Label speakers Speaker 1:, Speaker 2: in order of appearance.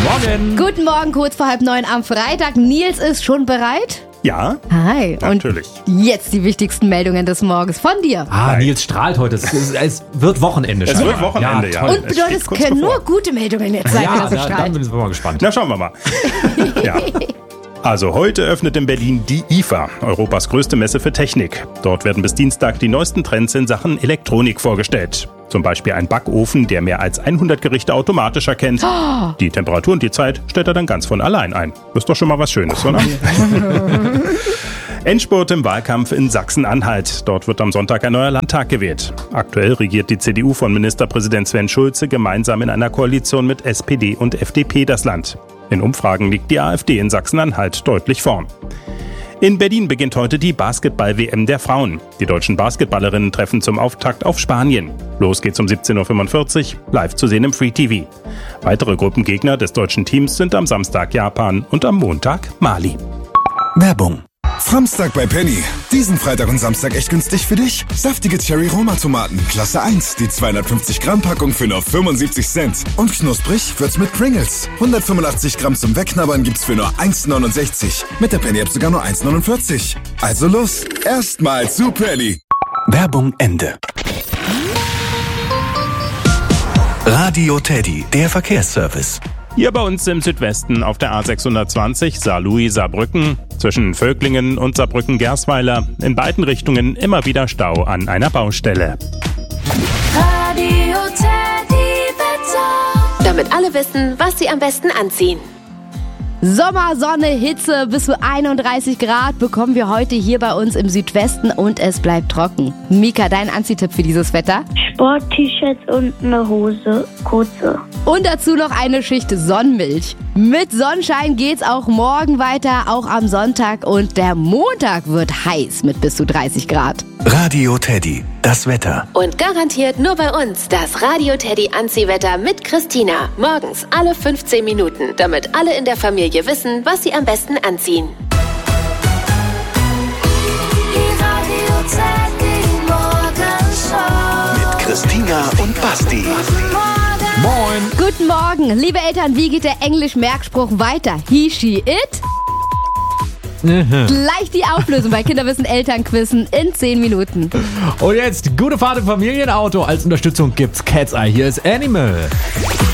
Speaker 1: Morgen.
Speaker 2: Guten Morgen, kurz vor 8:30 am Freitag. Nils ist schon bereit?
Speaker 3: Ja,
Speaker 2: Hi.
Speaker 3: natürlich.
Speaker 2: Und jetzt die wichtigsten Meldungen des Morgens von dir.
Speaker 1: Nils strahlt heute. Es wird Wochenende.
Speaker 3: Es wird Wochenende, ja.
Speaker 1: toll.
Speaker 2: Und bedeutet, es können nur gute Meldungen jetzt sein, wenn er so
Speaker 1: dann
Speaker 2: strahlt.
Speaker 1: bin ich mal gespannt.
Speaker 3: Na, schauen wir mal. Ja. Also heute öffnet in Berlin die IFA, Europas größte Messe für Technik. Dort werden bis Dienstag die neuesten Trends in Sachen Elektronik vorgestellt. Zum Beispiel ein Backofen, der mehr als 100 Gerichte automatisch erkennt. Die Temperatur und die Zeit stellt er dann ganz von allein ein. Ist doch schon mal was Schönes, oder? Endspurt im Wahlkampf in Sachsen-Anhalt. Dort wird am Sonntag ein neuer Landtag gewählt. Aktuell regiert die CDU von Ministerpräsident Sven Schulze gemeinsam in einer Koalition mit SPD und FDP das Land. In Umfragen liegt die AfD in Sachsen-Anhalt deutlich vorn. In Berlin beginnt heute die Basketball-WM der Frauen. Die deutschen Basketballerinnen treffen zum Auftakt auf Spanien. Los geht's um 17:45 Uhr, live zu sehen im Free TV. Weitere Gruppengegner des deutschen Teams sind am Samstag Japan und am Montag Mali.
Speaker 4: Werbung. Samstag bei Penny. Diesen Freitag und Samstag echt günstig für dich? Saftige Cherry-Roma-Tomaten, Klasse 1, die 250 Gramm Packung für nur 75 Cent. Und knusprig wird's mit Pringles. 185 Gramm zum Wegknabbern gibt's für nur 1,69. Mit der Penny-App sogar nur 1,49. Also los, erstmal zu Penny. Werbung Ende. Radio Teddy, der Verkehrsservice.
Speaker 3: Hier bei uns im Südwesten auf der A620 Saarlouis-Saarbrücken zwischen Völklingen und Saarbrücken-Gersweiler in beiden Richtungen immer wieder Stau an einer Baustelle.
Speaker 5: Radio Teddy Wetter. Damit alle wissen, was sie am besten anziehen.
Speaker 2: Sommer, Sonne, Hitze bis zu 31 Grad bekommen wir heute hier bei uns im Südwesten und es bleibt trocken. Mika, dein Anziehtipp für dieses Wetter?
Speaker 6: Sport-T-Shirts und eine Hose, kurze.
Speaker 2: Und dazu noch eine Schicht Sonnenmilch. Mit Sonnenschein geht's auch morgen weiter, auch am Sonntag. Und der Montag wird heiß mit bis zu 30 Grad.
Speaker 4: Radio Teddy, das Wetter.
Speaker 5: Und garantiert nur bei uns das Radio Teddy Anziehwetter mit Christina. Morgens alle 15 Minuten, damit alle in der Familie wissen, was sie am besten anziehen.
Speaker 7: Die Radio Teddy Morgenshow.
Speaker 4: Mit Christina und Basti.
Speaker 1: Moin.
Speaker 2: Guten Morgen, liebe Eltern, wie geht der Englisch-Merkspruch weiter? He, she, it? Gleich die Auflösung bei Kinderwissen Elternquizzen in 10 Minuten.
Speaker 1: Und jetzt gute Fahrt im Familienauto. Als Unterstützung gibt's Cat's Eye. Hier ist Animal.